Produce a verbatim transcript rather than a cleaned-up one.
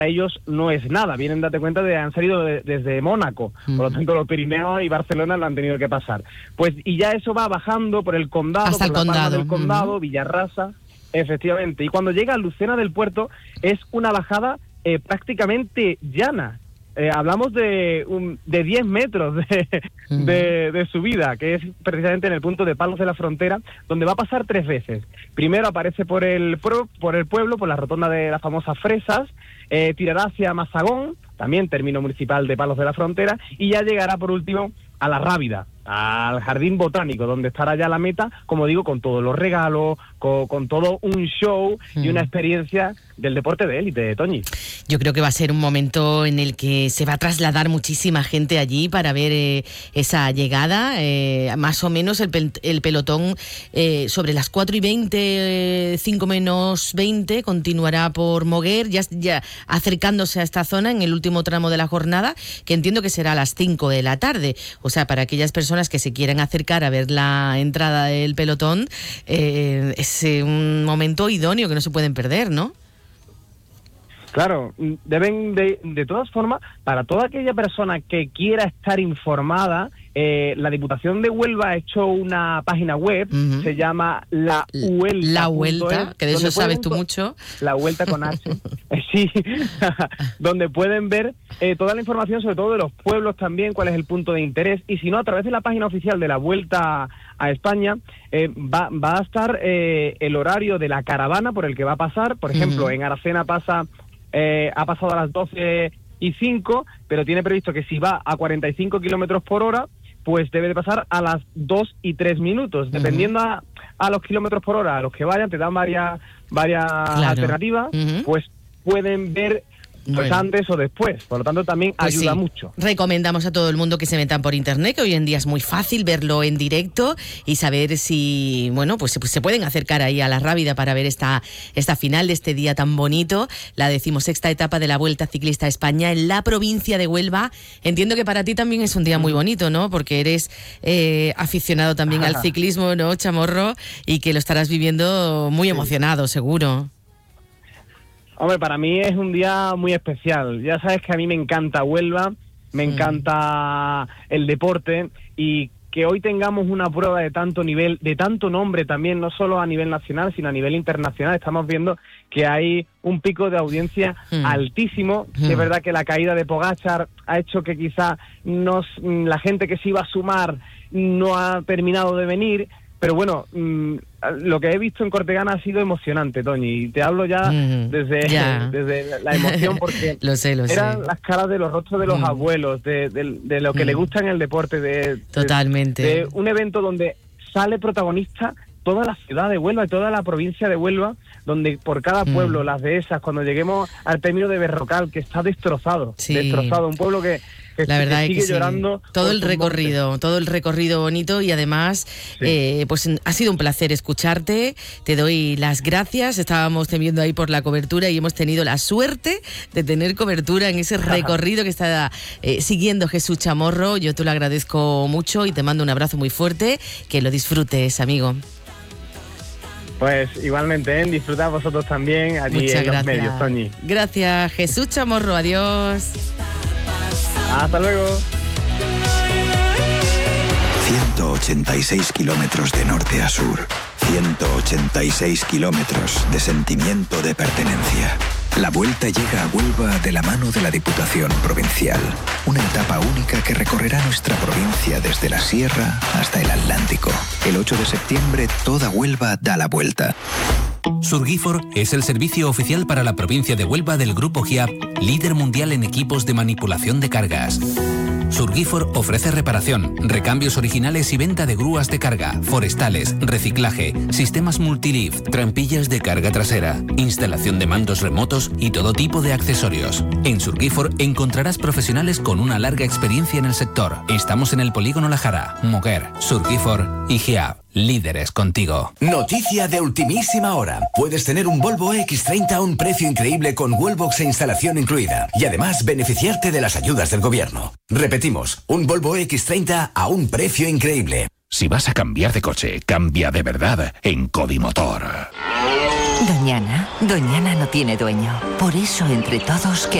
ellos no es nada. Vienen, date cuenta, de han salido de, desde Mónaco, uh-huh. Por lo tanto los Pirineos y Barcelona lo han tenido que pasar. Pues y ya eso va bajando por el condado, hasta por el la condado. Palma del condado, uh-huh. Villarrasa, efectivamente. Y cuando llega a Lucena del Puerto es una bajada eh, prácticamente llana. Eh, hablamos de un, de diez metros de, uh-huh. de, de subida, que es precisamente en el punto de Palos de la Frontera, donde va a pasar tres veces. Primero aparece por el, por el pueblo, por la rotonda de las famosas Fresas, eh, tirará hacia Mazagón, también término municipal de Palos de la Frontera, y ya llegará por último a La Rábida, al Jardín Botánico, donde estará ya la meta, como digo, con todos los regalos, con, con todo un show y una experiencia del deporte de élite, Toñi. Yo creo que va a ser un momento en el que se va a trasladar muchísima gente allí para ver eh, esa llegada. Eh, más o menos el, pel- el pelotón eh, sobre las cuatro y veinte, cinco menos veinte, continuará por Moguer, ya, ya acercándose a esta zona en el último tramo de la jornada, que entiendo que será a las cinco de la tarde. O sea, para aquellas personas que se quieran acercar a ver la entrada del pelotón, eh, es eh, un momento idóneo que no se pueden perder, ¿no? Claro, deben de, de todas formas, para toda aquella persona que quiera estar informada, eh, la Diputación de Huelva ha hecho una página web, uh-huh. se llama La Huelta. La Huelta, que de eso sabes tú mucho. La Huelta con H. Sí, donde pueden ver eh, toda la información, sobre todo de los pueblos también, cuál es el punto de interés, y si no, a través de la página oficial de la Vuelta a España, eh, va, va a estar eh, el horario de la caravana por el que va a pasar. Por ejemplo, uh-huh. en Aracena pasa... Eh, ha pasado a las doce y cinco, pero tiene previsto que si va a cuarenta y cinco kilómetros por hora, pues debe de pasar a las dos y tres minutos. Uh-huh. Dependiendo a, a los kilómetros por hora a los que vayan, te dan varias, varias claro. alternativas, uh-huh. pues pueden ver pues bueno. antes o después, por lo tanto también pues ayuda sí. mucho. Recomendamos a todo el mundo que se metan por internet, que hoy en día es muy fácil verlo en directo y saber si, bueno, pues, pues se pueden acercar ahí a La Rábida para ver esta, esta final de este día tan bonito, la decimosexta etapa de la Vuelta Ciclista a España en la provincia de Huelva. Entiendo que para ti también es un día muy bonito, ¿no? Porque eres eh, aficionado también al ciclismo, ¿no, Chamorro? Y que lo estarás viviendo muy emocionado, seguro. Hombre, para mí es un día muy especial. Ya sabes que a mí me encanta Huelva, me mm. encanta el deporte, y que hoy tengamos una prueba de tanto nivel, de tanto nombre también, no solo a nivel nacional, sino a nivel internacional. Estamos viendo que hay un pico de audiencia mm. altísimo. Mm. Es verdad que la caída de Pogačar ha hecho que quizá nos, la gente que se iba a sumar no ha terminado de venir, pero bueno, mmm, lo que he visto en Cortegana ha sido emocionante, Toñi, y te hablo ya mm, desde, yeah. desde la emoción, porque lo sé, lo eran sé. las caras de los rostros de los mm. abuelos, de, de, de lo que mm. le gusta en el deporte, de, totalmente, de, de un evento donde sale protagonista toda la ciudad de Huelva y toda la provincia de Huelva, donde por cada pueblo, mm. las dehesas, cuando lleguemos al término de Berrocal, que está destrozado, sí. destrozado, un pueblo que, que, la verdad que sigue es que llorando. Sí. Todo el recorrido, montes. todo el recorrido bonito, y además, sí. eh, pues ha sido un placer escucharte, te doy las gracias. Estábamos temiendo ahí por la cobertura y hemos tenido la suerte de tener cobertura en ese recorrido que está eh, siguiendo Jesús Chamorro. Yo te lo agradezco mucho y te mando un abrazo muy fuerte, que lo disfrutes, amigo. Pues igualmente, ¿eh? Disfrutad vosotros también allí Muchas en gracias. los medios, Toñi. Gracias, Jesús Chamorro, adiós. Hasta luego. ciento ochenta y seis kilómetros de norte a sur, ciento ochenta y seis kilómetros de sentimiento de pertenencia. La Vuelta llega a Huelva de la mano de la Diputación Provincial. Una etapa única que recorrerá nuestra provincia desde la Sierra hasta el Atlántico. El ocho de septiembre, toda Huelva da la vuelta. Surgifor es el servicio oficial para la provincia de Huelva del Grupo G I A P, líder mundial en equipos de manipulación de cargas. Surgifor ofrece reparación, recambios originales y venta de grúas de carga, forestales, reciclaje, sistemas multilift, trampillas de carga trasera, instalación de mandos remotos y todo tipo de accesorios. En Surgifor encontrarás profesionales con una larga experiencia en el sector. Estamos en el Polígono La Jara, Moguer, Surgifor y G I A P. Líderes contigo. Noticia de ultimísima hora. Puedes tener un Volvo equis treinta a un precio increíble con Wallbox e instalación incluida. Y además beneficiarte de las ayudas del gobierno. Repetimos, un Volvo equis treinta a un precio increíble. Si vas a cambiar de coche, cambia de verdad en Codimotor. Doñana, Doñana no tiene dueño. Por eso, entre todos, que